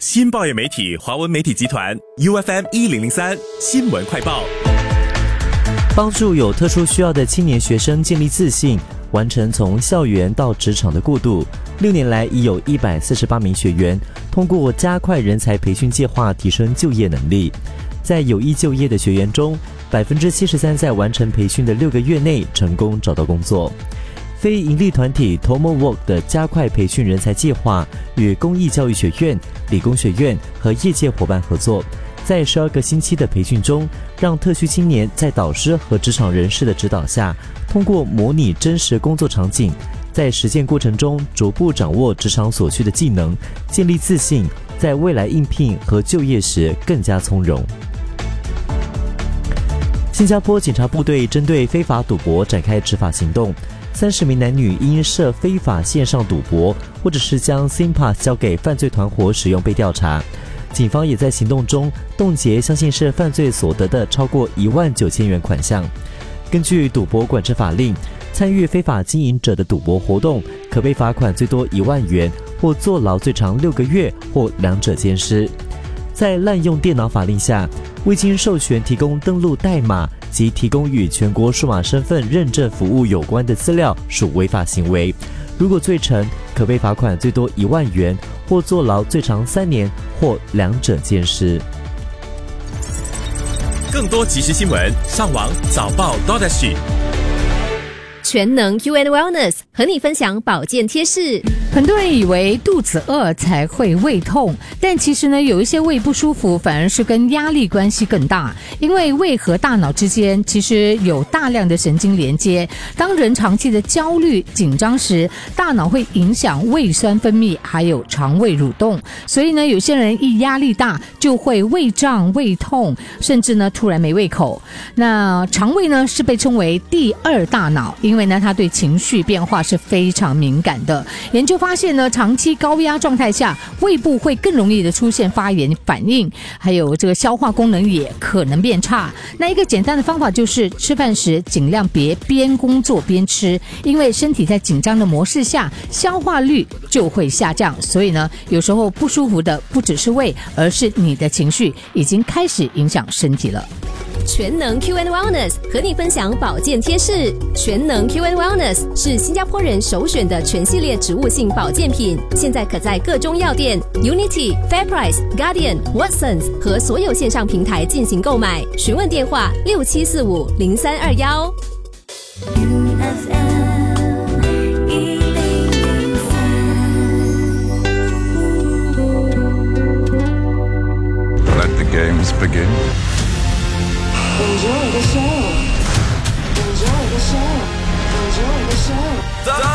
新报业媒体华文媒体集团 UFM1003 新闻快报。 帮助有特殊需要的青年学生建立自信，完成从校园到职场的过渡。6年来，已有148名学员通过加快人才培训计划提升就业能力。在有意就业的学员中，73%在完成培训的6个月内成功找到工作。非营利团体 Tomo Work 的加快培训人才计划与公益教育学院、理工学院和业界伙伴合作，在12个星期的培训中，让特需青年在导师和职场人士的指导下，通过模拟真实工作场景，在实践过程中逐步掌握职场所需的技能，建立自信，在未来应聘和就业时更加从容。新加坡警察部队针对非法赌博展开执法行动，30名男女因涉非法线上赌博或者是将 SIM Pass 交给犯罪团伙使用被调查。警方也在行动中冻结相信是犯罪所得的超过19000元款项。根据赌博管制法令，参与非法经营者的赌博活动可被罚款最多1万元，或坐牢最长6个月，或两者兼施。在滥用电脑法令下，未经授权提供登录代码及提供与全国数码身份认证服务有关的资料属违法行为。如果罪成，可被罚款最多1万元，或坐牢最长3年，或两者兼施。 更多即时新闻，上网早报 .SG。 全能 UN Wellness 和你分享保健贴士。 很多人以为肚子饿才会胃痛，但其实呢，有一些胃不舒服反而是跟压力关系更大，因为胃和大脑之间其实有大量的神经连接。当人长期的焦虑紧张时，大脑会影响胃酸分泌还有肠胃蠕动，所以呢，有些人一压力大就会胃胀胃痛，甚至呢突然没胃口。那肠胃呢是被称为第二大脑，因为呢它对情绪变化是非常敏感的。研究发现呢，长期高压状态下，胃部会更容易的出现发炎反应，还有这个消化功能也可能变差。那一个简单的方法就是吃饭时尽量别边工作边吃，因为身体在紧张的模式下，消化率就会下降。所以呢，有时候不舒服的不只是胃，而是你的情绪已经开始影响身体了。 全能 QN Wellness 和你分享保健贴士。全能 QN Wellness 是新加坡人首选的全系列植物性保健品，现在可在各中药店、Unity、FairPrice、Guardian、Watsons 和所有线上平台进行购买。询问电话67450321。 Let the games begin. Enjoy the show. Enjoy the show. Enjoy the show.